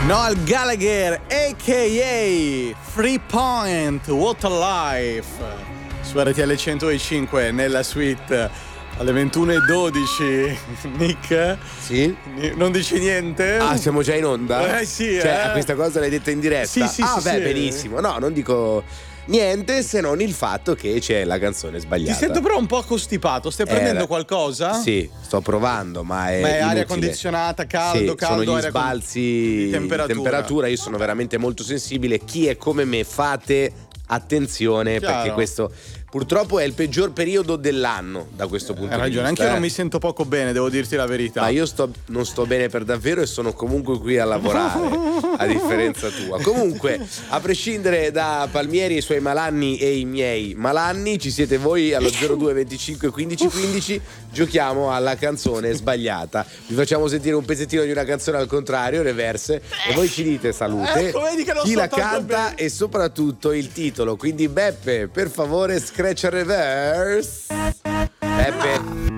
Noel Gallagher, a.k.a. Free Point, What a Life, su RTL 105 nella suite alle 21:12. Nick? Sì? Non dici niente? Ah, siamo già in onda? Sì, cioè, questa cosa l'hai detta in diretta? Sì, beh, sì. benissimo. No, non dico niente se non il fatto che c'è la canzone sbagliata. Ti sento però un po' costipato. Stai prendendo qualcosa? Sì, sto provando, ma è aria inutile. condizionata, caldo, sì, sono gli aria sbalzi di temperatura. Io sono veramente molto sensibile. Chi è come me, fate attenzione. Chiaro. Perché questo purtroppo è il peggior periodo dell'anno da questo punto Hai di ragione, vista. anche io non mi sento poco bene, devo dirti la verità. Ma io non sto bene per davvero e sono comunque qui a lavorare, a differenza tua. Comunque, a prescindere da Palmieri e i suoi malanni e i miei malanni, ci siete voi allo 02 25 15 15. Giochiamo alla canzone sbagliata. Vi facciamo sentire un pezzettino di una canzone al contrario, reverse, e voi ci dite salute, vedi che non chi sto la tanto canta bene. e soprattutto il titolo. Quindi Beppe, per favore, scratch a reverse. Beppe.